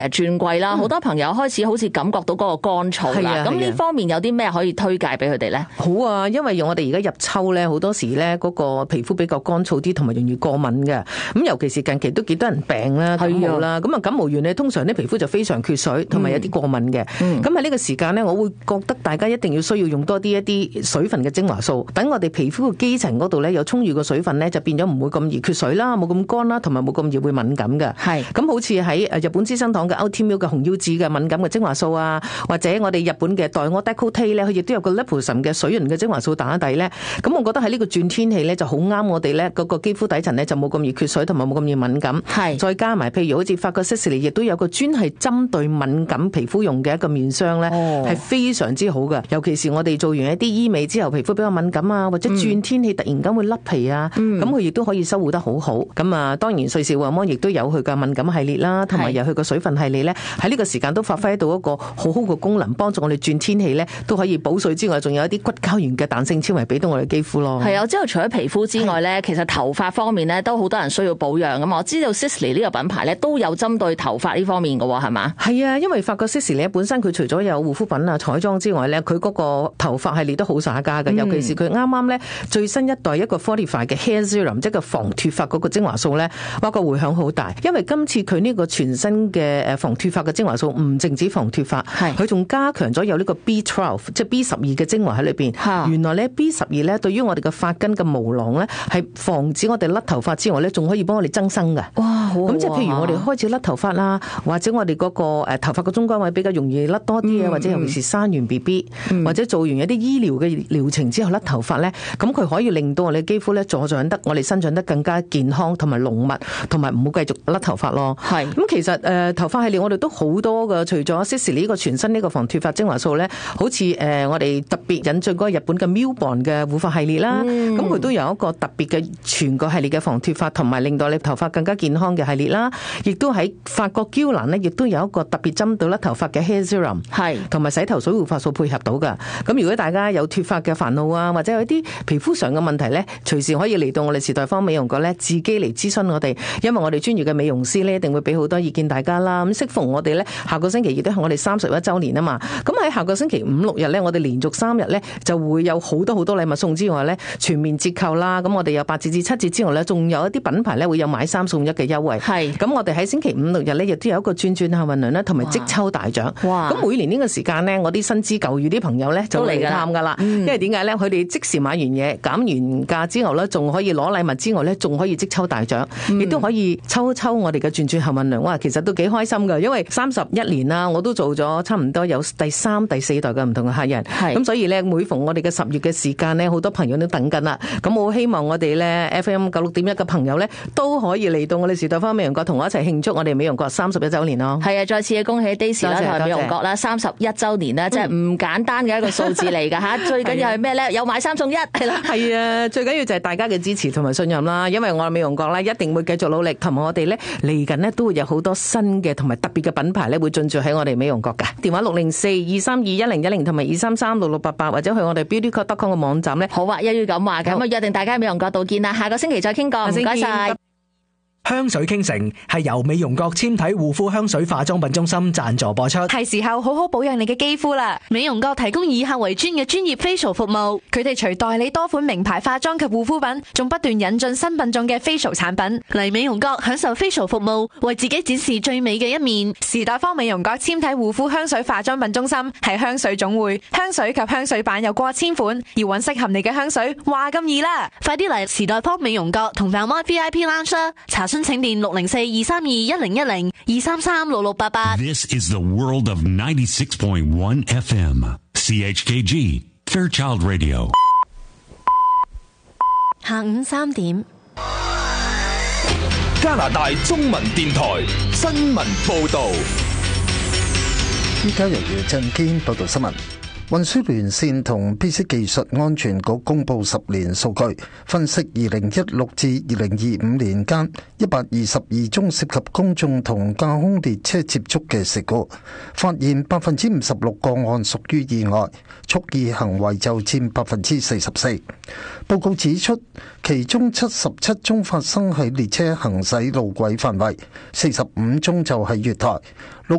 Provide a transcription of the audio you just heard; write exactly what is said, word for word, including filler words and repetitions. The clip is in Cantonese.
誒轉季啦，好、嗯、多朋友開始好似感覺到嗰個乾燥啦。咁呢、啊、方面有啲咩可以推介俾佢哋咧？ 好啊，因為我哋而家入秋咧，好多時咧嗰個皮膚比較乾燥啲，同埋容易過敏嘅。咁尤其是近期都幾多人病啦、感冒啦。咁啊感冒完咧，通常啲皮膚就非常缺水，同埋有啲過敏嘅。咁喺呢個時間咧，我會覺得大家一定要需要用多啲一啲水分嘅精華素，等我哋皮膚嘅基層嗰度咧有充裕嘅水分咧，就變咗唔會咁易缺水啦，冇咁乾啦，同埋冇咁易會敏感嘅。係咁好似喺誒日本資生堂嘅 Ultimilk 嘅紅腰子嘅敏感嘅精華素啊，或者我哋日本嘅黛柯 Decote 咧，佢亦都有個 Liposome 嘅水潤嘅精華素打底咧。咁我覺得喺呢個轉天氣咧就好啱我哋咧，嗰個肌膚底層咧就冇咁易缺水，同埋冇咁易敏感。係再加埋譬如好似法國 Sisley 亦都有個專係針對敏感皮膚用嘅一個面霜咧，係、哦、非常之好嘅。尤其是我哋做完一啲醫美之後，皮膚比較敏感啊，或者轉天氣突然間會甩皮啊，咁佢亦都可以修護得好好。咁啊，當然瑞士按摩亦都有佢嘅敏感系列啦，同埋有佢個水分系列咧，喺呢個時間都發揮到一個好好嘅功能，幫助我哋轉天氣咧都可以補水之外，仲有一啲骨膠原嘅彈性纖維俾到我哋肌膚咯。係啊，之後除咗皮膚之外咧，其實頭髮方面咧都好多人需要保養噶嘛。我知道 Sisley 呢個品牌咧都有針對頭髮呢方面嘅喎，係嘛？係啊，因為發覺 Sisley 咧本身佢除咗有護膚品啊、彩妝之外咧，佢嗰個頭髮系列都好耍家嘅，尤其是佢啱啱咧最新一代一個 Fortify 嘅 Hair Serum， 即係個防脫髮嗰個精華素咧，哇個回響好大。因為今次佢呢個全新嘅誒防脫髮嘅精華素唔淨止防脫髮，係佢仲加強咗有呢個 B 十二 即係 B 十二嘅精華喺裏邊。原來咧 B 十二咧對於我哋嘅髮根嘅毛囊咧係防止我哋甩頭髮之外咧，仲可以幫我哋增生嘅。哇，好咁、啊、即係譬如我哋開始甩頭髮啦，或者我哋嗰個誒頭髮嘅中間位比較容易甩多啲啊、嗯，或者尤其是生完 B B、嗯、或者做完一啲醫療嘅療程之後甩頭髮咧，咁佢可以令到我哋肌膚咧助長得我哋生長得更加健康同埋濃密，同埋唔好繼續甩頭髮咯。係咁其實誒、呃、頭髮系列我哋都好多嘅，除咗 Sisley 呢個全新呢個防脫髮精華素咧，好似誒、呃、我哋特別引進嗰個日本嘅 Milborn 嘅護髮系列啦，咁、嗯、佢都有一個特別嘅全個系列嘅防脫髮同埋令到你頭髮更加健康嘅系列啦，亦都喺法國嬌蘭咧，亦都有一個特別針對甩頭髮嘅 Hair Serum， 係同埋洗頭水護髮素配合到噶。咁如果大家有脫髮嘅煩惱啊，或者有一啲皮膚上嘅問題咧，隨時可以嚟到我哋時代芳美容閣咧，自己嚟諮詢我哋，因為我哋專業嘅美容師咧，一定會俾好多意見大家啦。咁適逢我哋咧，下個星期亦都係我哋三十一週年啊嘛。咁喺下個星期五六日咧，我哋連續三日咧就會有好多好多禮物送之外咧，全面折扣啦。咁我哋有八折至七折之外咧，仲有一啲品牌咧會有買三送一嘅優惠。係咁，我哋喺星期五六日咧亦都有一個轉轉幸運輪啦，同埋即抽大獎。哇！咁每年呢個時間咧，我啲新知舊雨啲朋友咧就嚟探噶啦。因為點解咧？佢哋即時買完嘢減完價之後咧，仲可以攞禮物之外咧，仲可以即抽大獎，亦、嗯、都可以抽抽我哋嘅轉轉幸運輪。哇！其實都幾開心噶，因為三十一年啦，我都做咗差唔多有第三、第四代嘅唔同嘅客人。係咁，所以咧每逢我哋嘅十月嘅時間咧，好多朋友都等緊啦。咁我希望我哋咧 F M 九六點一嘅朋友咧，都可以嚟到我哋時代芳美容閣，同我一齊慶祝我哋美容閣三十一週年咯。係啊，再次嘅恭喜 Daisy 啦，同埋美容閣啦，三十一週年啦，真係唔簡單嘅一個數字嚟㗎嚇。最緊要係咩咧？有買三送一係啦。係啊，最緊要就係大家嘅支持同埋信任啦。因為我哋美容閣咧一定會繼續努力，同埋我哋咧嚟緊咧都會有好多新嘅同埋特別嘅品牌咧會進駐喺我哋美容閣㗎。電話六零四二三二一零一零同埋二三三六六八八，或者去我哋 beauty code dot com 嘅網站咧。好啊，一於咁話嘅，咁啊約定大家喺美容閣度見啦。下個星期再傾過，唔該晒。 香水傾城係由美容閣纖體護膚香水化妝品中心贊助播出。 係時候好好保養你嘅肌膚啦！美容閣提供以客為專嘅專業 facial 服務，佢哋除代理多款名牌化妝及護膚品，仲不斷引進新品種嘅 facial 產品嚟美容閣享受 facial 服務，為自己展示最美嘅一面。時代芳美容閣纖體護膚香水化妝品中心係香水總會，香水及香水版有過千款，要揾適合你嘅香水話咁易啦！快啲嚟時代芳美容閣同 Valmont V I P Lounge 啦！查詢請電六零四二三二一零一零二三三六六八八。 This is the world of ninety-six point one F M C H K G Fairchild Radio。 下午三點， 加拿大中文電台新聞報道。 依家由葉振堅報道新聞。 運輸連線同 P C 技術安全局公布十年數據，分析二零一六至二零二五年間一百二十二宗涉及公眾同架空列車接觸嘅事故，發現百分之五十六個案屬於意外，蓄意行為就佔百分之四十四。報告指出，其中七十七宗發生喺列車行駛路軌範圍，四十五宗就係月台。